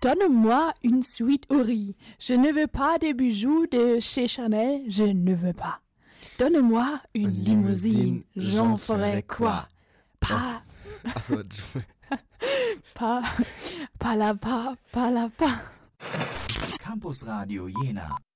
Donne-moi une suite au riz. Je ne veux pas des bijoux de chez Chanel, je ne veux pas. Donne-moi une Limousine, j'en ferai quoi? Pas, Achso, pas, pas la pas, pas la pas. Campus Radio Jena.